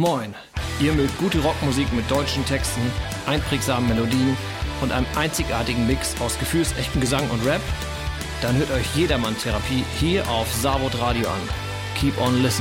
Moin, ihr mögt gute Rockmusik mit deutschen Texten, einprägsamen Melodien und einem einzigartigen Mix aus gefühlsechtem Gesang und Rap? Dann hört euch Jedermann Therapie hier auf Savod Radio an. Keep on listening.